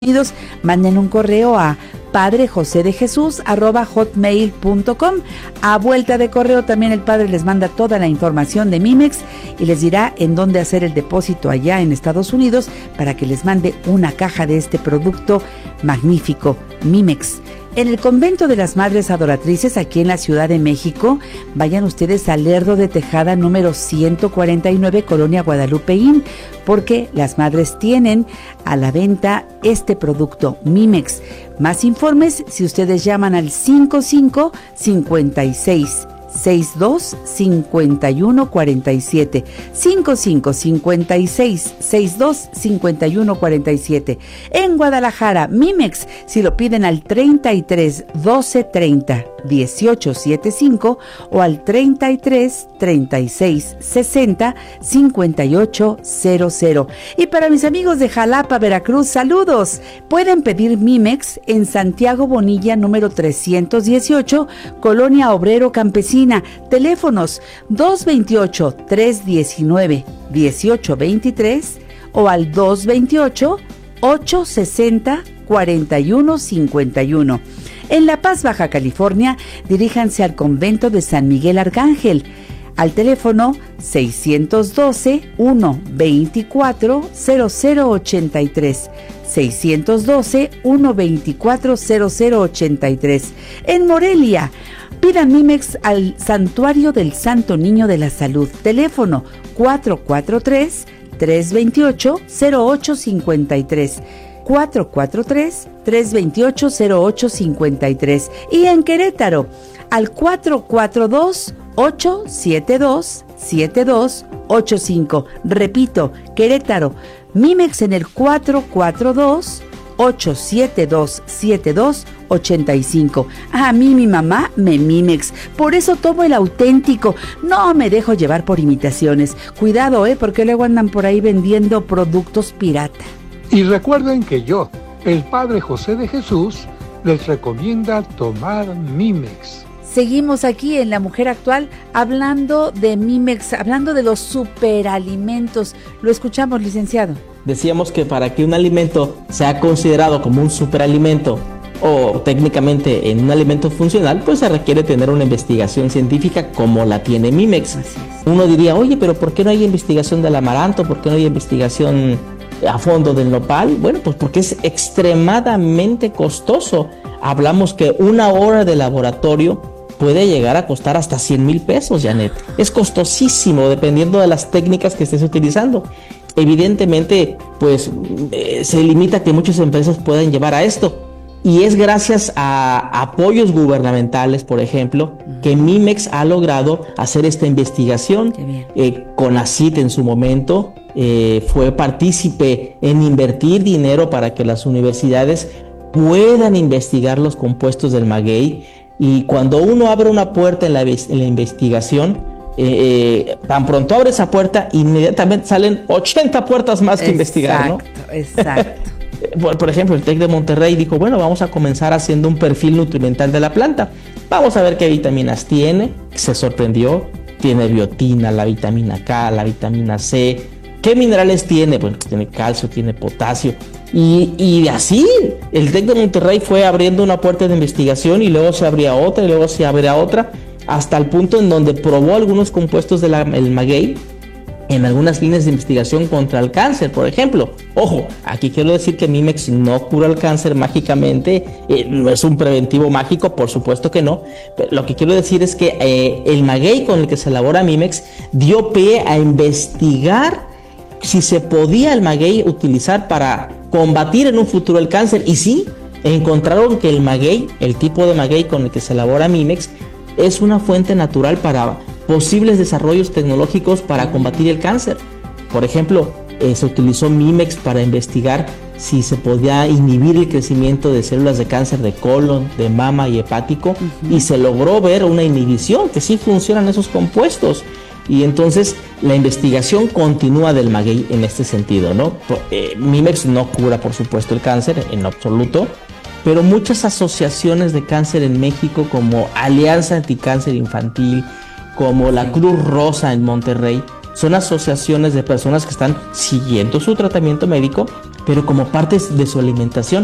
Unidos, manden un correo a padrejosedejesus@hotmail.com. A vuelta de correo también el padre les manda toda la información de Mimex y les dirá en dónde hacer el depósito allá en Estados Unidos para que les mande una caja de este producto magnífico, Mimex. En el convento de las Madres Adoratrices, aquí en la Ciudad de México, vayan ustedes al Lerdo de Tejada número 149, Colonia Guadalupeín, porque las madres tienen a la venta este producto, Mimex. Más informes si ustedes llaman al 55 56 62 51 47 55 56 62 51 47. En Guadalajara, Mimex, si lo piden al 33 12 30 18 75 o al 33 36 60 58 00. Y para mis amigos de Jalapa, Veracruz, saludos. Pueden pedir Mimex en Santiago Bonilla número 318, Colonia Obrero Campesina. Teléfonos 228-319-1823 o al 228-860-4151. En La Paz, Baja California, diríjanse al convento de San Miguel Arcángel al teléfono 612-124-0083. 612-124-0083. En Morelia, pidan Mimex al Santuario del Santo Niño de la Salud. Teléfono 443-328-0853. 443-328-0853. Y en Querétaro, al 442-872-7285. Repito, Querétaro, Mimex en el 442-872-7285. A mí mi mamá me Mimex, por eso tomo el auténtico. No me dejo llevar por imitaciones. Cuidado, porque luego andan por ahí vendiendo productos pirata. Y recuerden que yo, el Padre José de Jesús, les recomienda tomar Mimex. Seguimos aquí en La Mujer Actual hablando de Mimex, hablando de los superalimentos. Lo escuchamos, licenciado. Decíamos que para que un alimento sea considerado como un superalimento o técnicamente en un alimento funcional, pues se requiere tener una investigación científica como la tiene Mimex. Uno diría, oye, pero ¿por qué no hay investigación del amaranto? ¿Por qué no hay investigación a fondo del nopal? Bueno, pues porque es extremadamente costoso. Hablamos que una hora de laboratorio puede llegar a costar hasta 100,000 pesos, Janet. Es costosísimo dependiendo de las técnicas que estés utilizando. Evidentemente, pues se limita a que muchas empresas puedan llevar a esto. Y es gracias a apoyos gubernamentales, por ejemplo, que Mimex ha logrado hacer esta investigación. CONACYT en su momento fue partícipe en invertir dinero para que las universidades puedan investigar los compuestos del maguey. Y cuando uno abre una puerta en la investigación, tan pronto abre esa puerta, inmediatamente salen 80 puertas más que investigar, ¿no? Exacto. Por ejemplo, el TEC de Monterrey dijo, bueno, vamos a comenzar haciendo un perfil nutrimental de la planta. Vamos a ver qué vitaminas tiene. Se sorprendió. Tiene biotina, la vitamina K, la vitamina C. ¿Qué minerales tiene? Bueno, tiene calcio, tiene potasio. Y así, el TEC de Monterrey fue abriendo una puerta de investigación y luego se abría otra y luego se abría otra, hasta el punto en donde probó algunos compuestos del maguey en algunas líneas de investigación contra el cáncer, por ejemplo. Ojo, aquí quiero decir que Mimex no cura el cáncer mágicamente, no es un preventivo mágico, por supuesto que no. Pero lo que quiero decir es que el maguey con el que se elabora Mimex dio pie a investigar si se podía el maguey utilizar para combatir en un futuro el cáncer. Y sí, encontraron que el maguey, el tipo de maguey con el que se elabora Mimex, es una fuente natural para posibles desarrollos tecnológicos para combatir el cáncer. Por ejemplo, se utilizó Mimex para investigar si se podía inhibir el crecimiento de células de cáncer de colon, de mama y hepático, y se logró ver una inhibición, que sí funcionan esos compuestos. Y entonces la investigación continúa del maguey en este sentido, ¿no? Mimex no cura, por supuesto, el cáncer en absoluto, pero muchas asociaciones de cáncer en México, como Alianza Anticáncer Infantil, como la Cruz Rosa en Monterrey, son asociaciones de personas que están siguiendo su tratamiento médico, pero como parte de su alimentación.